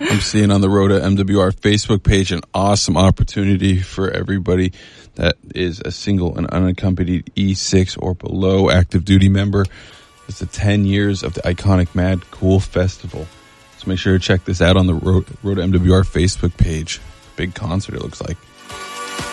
I'm seeing on the Rhoda MWR Facebook page an awesome opportunity for everybody that is a single and unaccompanied E6 or below active duty member. It's the 10 years of the iconic Mad Cool Festival. So make sure to check this out on the Rhoda MWR Facebook page. Big concert, it looks like.